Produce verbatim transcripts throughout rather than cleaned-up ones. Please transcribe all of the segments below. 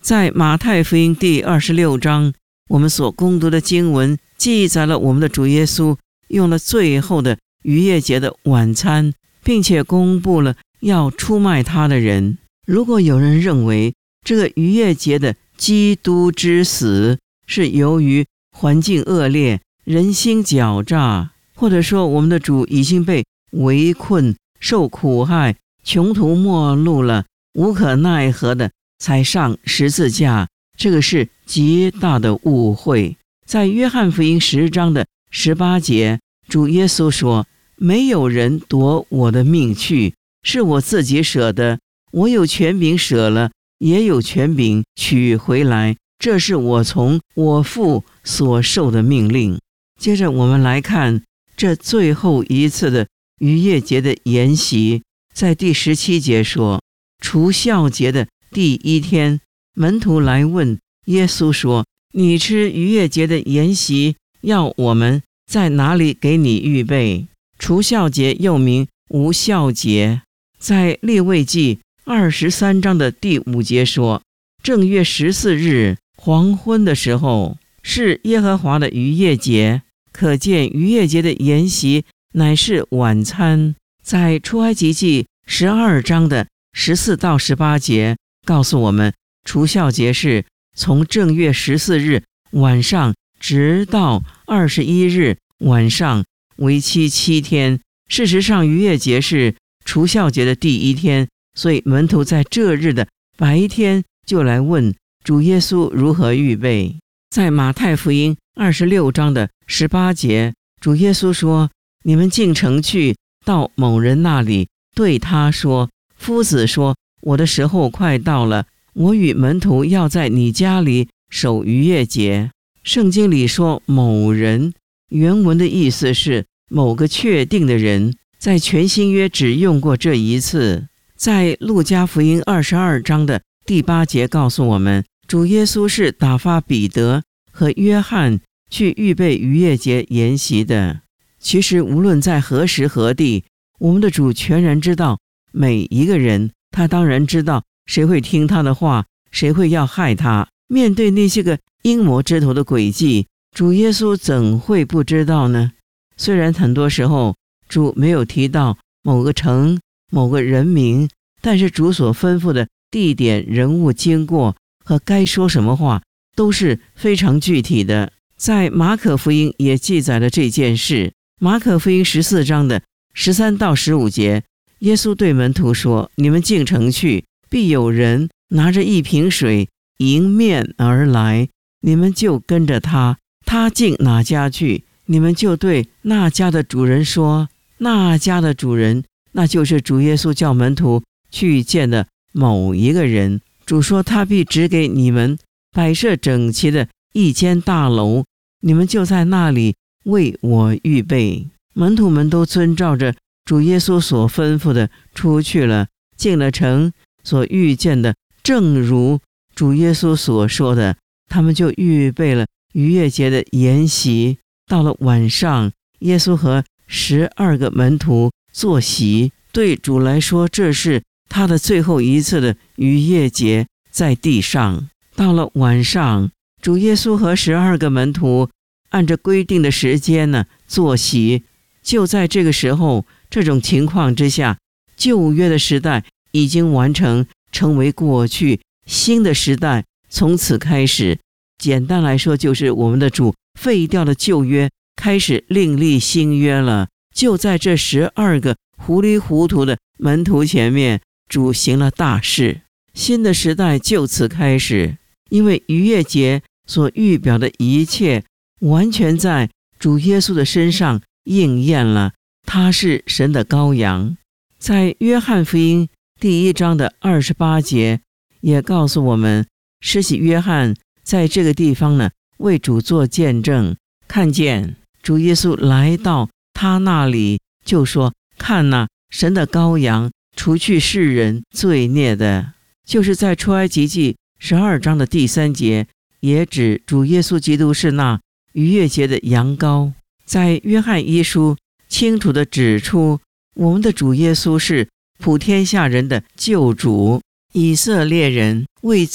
在马太福音第二十六章，我们所攻读的经文记载了我们的主耶稣用了最后的逾越节的晚餐，并且公布了要出卖他的人。如果有人认为这个逾越节的基督之死是由于环境恶劣、人心狡诈，或者说我们的主已经被围困、受苦害、穷途末路了，无可奈何的才上十字架，这个是极大的误会。在约翰福音十章的十八节，主耶稣说，没有人夺我的命去，是我自己舍的，我有权柄舍了，也有权柄取回来，这是我从我父所受的命令。接着我们来看这最后一次的逾越节的筵席，在第十七节说，除酵节的第一天，门徒来问耶稣说，你吃逾越节的筵席，要我们在哪里给你预备？除酵节又名无酵节，在利未记二十三章的第五节说，正月十四日黄昏的时候，是耶和华的逾越节，可见逾越节的筵席乃是晚餐。在出埃及记十二章的十四到十八节告诉我们，除酵节是从正月十四日晚上直到二十一日晚上，为期七天。事实上，逾越节是除酵节的第一天，所以门徒在这日的白天就来问主耶稣如何预备。在马太福音二十六章的十八节，主耶稣说，你们进城去，到某人那里，对他说，夫子说，我的时候快到了，我与门徒要在你家里守逾越节。圣经里说某人，原文的意思是某个确定的人，在全新约只用过这一次。在路加福音二十二章的第八节告诉我们，主耶稣是打发彼得和约翰去预备逾越节筵席的。其实无论在何时何地，我们的主全然知道每一个人，他当然知道谁会听他的话，谁会要害他。面对那些个阴谋之徒的诡计，主耶稣怎会不知道呢？虽然很多时候主没有提到某个城、某个人名，但是主所吩咐的地点、人物、经过和该说什么话都是非常具体的。在马可福音也记载了这件事。马可福音十四章的十三到十五节，耶稣对门徒说，你们进城去，必有人拿着一瓶水迎面而来，你们就跟着他，他进哪家去，你们就对那家的主人说。那家的主人，那就是主耶稣叫门徒去见的某一个人。主说，他必指给你们摆设整齐的一间大楼，你们就在那里为我预备。门徒们都遵照着主耶稣所吩咐的出去了，进了城，所遇见的正如主耶稣所说的，他们就预备了逾越节的筵席。到了晚上，耶稣和十二个门徒坐席，对主来说，这是他的最后一次的逾越节在地上。到了晚上，主耶稣和十二个门徒按着规定的时间呢坐席。就在这个时候，这种情况之下，旧约的时代已经完成，成为过去，新的时代从此开始。简单来说，就是我们的主废掉了旧约，开始另立新约了。就在这十二个糊里糊涂的门徒前面，主行了大事，新的时代就此开始。因为逾越节所预表的一切完全在主耶稣的身上应验了，他是神的羔羊。在约翰福音第一章的二十八节也告诉我们，施洗约翰在这个地方呢为主做见证，看见主耶稣来到他那里，就说，看哪，神的羔羊，除去世人罪孽的。就是在出埃及记十二章的第三节也指主耶稣基督是那逾越节的羊羔。在约翰一书清楚地指出，我们的主耶稣是普天下人的救主，以色列人为罪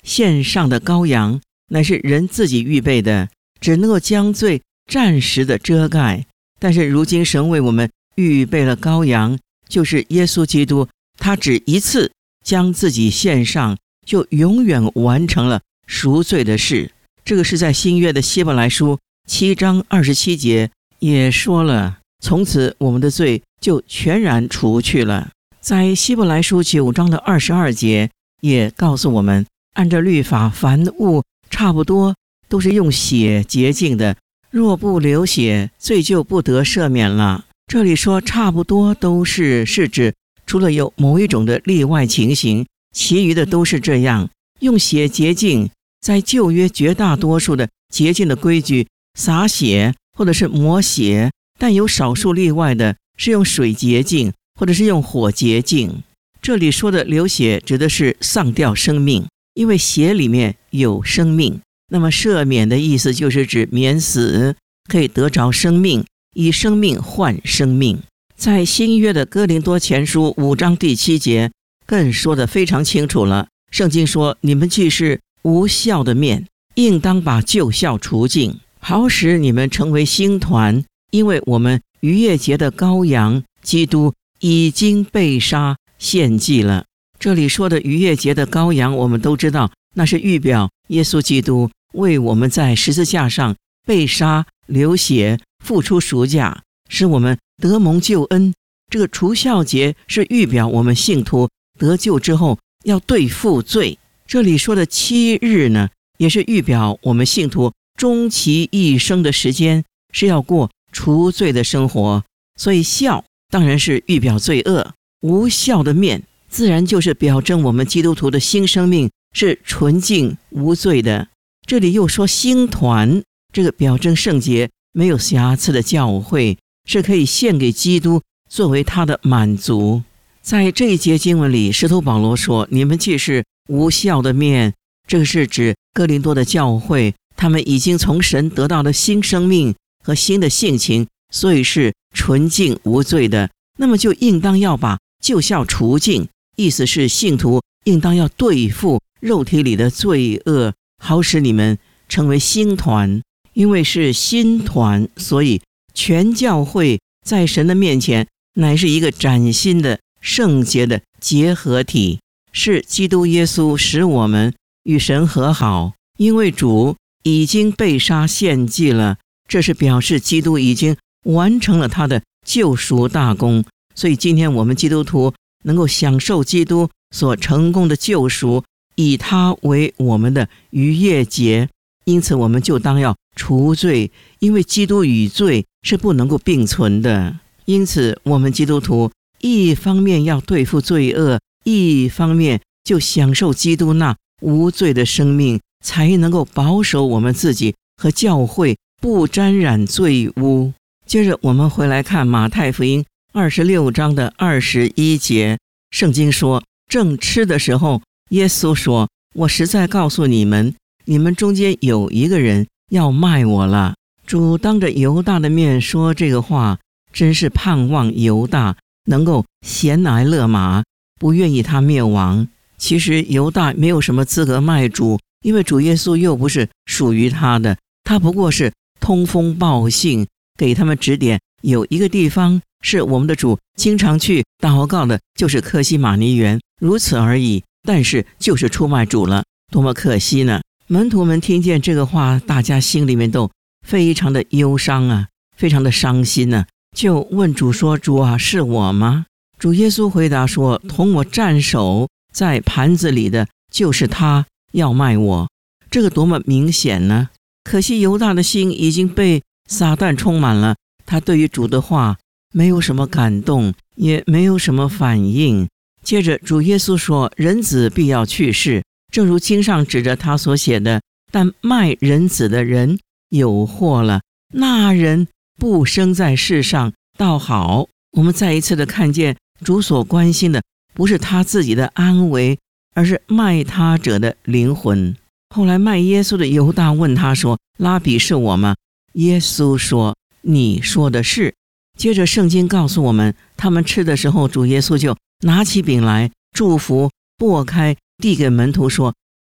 献上的羔羊乃是人自己预备的，只能够将罪暂时的遮盖。但是如今神为我们预备了羔羊，就是耶稣基督，他只一次将自己献上，就永远完成了赎罪的事。这个是在新约的希伯来书七章二十七节也说了，从此我们的罪就全然除去了。在希伯来书九章的二十二节也告诉我们，按照律法，凡物差不多都是用血洁净的，若不流血，罪就不得赦免了。这里说差不多都是，是指除了有某一种的例外情形，其余的都是这样。用血洁净，在旧约绝大多数的洁净的规矩，洒血或者是抹血，但有少数例外的是用水洁净，或者是用火洁净。这里说的流血指的是丧掉生命，因为血里面有生命。那么赦免的意思就是指免死，可以得着生命，以生命换生命。在新约的哥林多前书五章第七节更说得非常清楚了。圣经说，你们既是无酵的面，应当把旧酵除尽，好使你们成为新团，因为我们逾越节的羔羊基督已经被杀献祭了。这里说的逾越节的羔羊，我们都知道那是预表耶稣基督为我们在十字架上被杀流血，付出赎价，使我们得蒙救恩。这个除酵节是预表我们信徒得救之后要对付罪。这里说的七日呢，也是预表我们信徒终其一生的时间是要过除罪的生活。所以酵当然是预表罪恶，无酵的面自然就是表征我们基督徒的新生命是纯净无罪的。这里又说新团，这个表征圣洁没有瑕疵的教会是可以献给基督作为他的满足。在这一节经文里，使徒保罗说，你们既是无酵的面，这个是指哥林多的教会，他们已经从神得到了新生命和新的性情，所以是纯净无罪的。那么就应当要把旧酵除尽，意思是信徒应当要对付肉体里的罪恶，好使你们成为新团。因为是新团，所以全教会在神的面前乃是一个崭新的圣洁的结合体，是基督耶稣使我们与神和好。因为主已经被杀献祭了，这是表示基督已经完成了他的救赎大功。所以今天我们基督徒能够享受基督所成功的救赎，以他为我们的逾越节，因此我们就当要除罪，因为基督与罪是不能够并存的。因此我们基督徒一方面要对付罪恶，一方面就享受基督那无罪的生命，才能够保守我们自己和教会不沾染罪污。接着我们回来看马太福音二十六章的二十一节，圣经说，正吃的时候，耶稣说，我实在告诉你们，你们中间有一个人要卖我了。主当着犹大的面说这个话，真是盼望犹大能够闲来勒马，不愿意他灭亡。其实犹大没有什么资格卖主，因为主耶稣又不是属于他的，他不过是通风报信，给他们指点。有一个地方是我们的主经常去祷告的，就是客西马尼园，如此而已。但是就是出卖主了，多么可惜呢！门徒们听见这个话，大家心里面都非常的忧伤啊，非常的伤心啊，就问主说，主啊，是我吗？主耶稣回答说，同我蘸手在盘子里的就是他，要卖我。这个多么明显呢！可惜犹大的心已经被撒旦充满了，他对于主的话没有什么感动，也没有什么反应。接着主耶稣说，人子必要去世，正如经上指着他所写的，但卖人子的人有祸了，那人不生在世上倒好。我们再一次的看见主所关心的不是他自己的安危，而是卖他者的灵魂。后来卖耶稣的犹大问他说，拉比是我吗？耶稣说，你说的是。接着圣经告诉我们，他们吃的时候，主耶稣就拿起饼来祝福，擘开递给门徒说，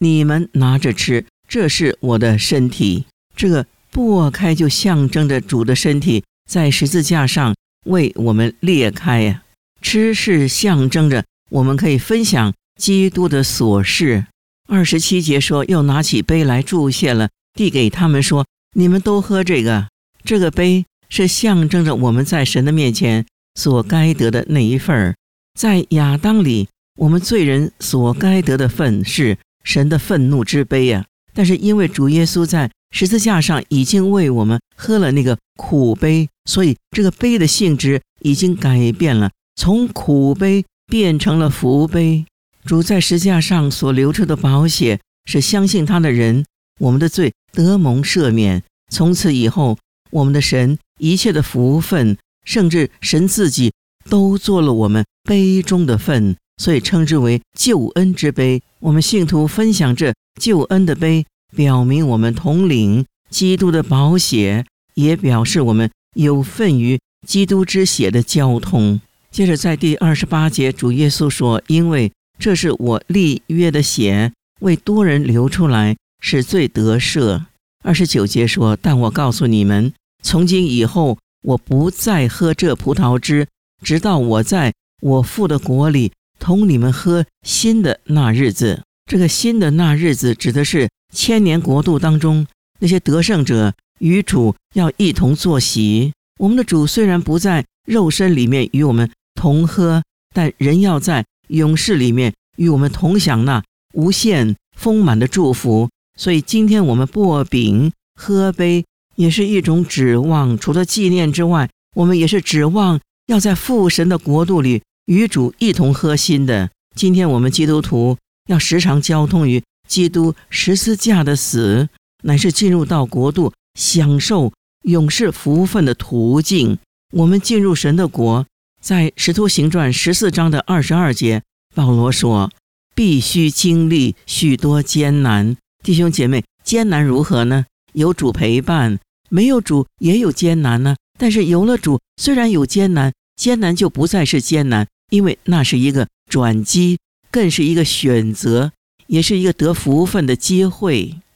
你们拿着吃，这是我的身体。这个擘开就象征着主的身体在十字架上为我们裂开呀、啊。吃是象征着我们可以分享基督的琐事。二十七节说，又拿起杯来祝谢了，递给他们说，你们都喝这个。这个杯是象征着我们在神的面前所该得的那一份儿。在亚当里，我们罪人所该得的份是神的愤怒之杯啊。但是因为主耶稣在十字架上已经为我们喝了那个苦杯，所以这个杯的性质已经改变了，从苦杯变成了福杯。主在十字架上所流出的宝血，是相信他的人，我们的罪得蒙赦免。从此以后，我们的神一切的福分，甚至神自己都做了我们杯中的份，所以称之为救恩之杯。我们信徒分享这救恩的杯，表明我们同领基督的宝血，也表示我们有份于基督之血的交通。接着在第二十八节，主耶稣说，因为这是我立约的血，为多人流出来，使罪得赦。二十九节说，但我告诉你们，从今以后，我不再喝这葡萄汁，直到我在我父的国里同你们喝新的那日子。这个新的那日子指的是千年国度当中那些得胜者与主要一同坐席。我们的主虽然不在肉身里面与我们同喝，但仍要在永世里面与我们同享那无限丰满的祝福。所以今天我们擘饼喝杯，也是一种指望，除了纪念之外，我们也是指望要在父神的国度里与主一同喝新的。今天我们基督徒要时常交通于基督十字架的死，乃是进入到国度享受永世福分的途径。我们进入神的国，在使徒行传十四章的二十二节，保罗说，必须经历许多艰难。弟兄姐妹，艰难如何呢？有主陪伴，没有主也有艰难呢。但是有了主，虽然有艰难，艰难就不再是艰难，因为那是一个转机，更是一个选择，也是一个得福分的机会。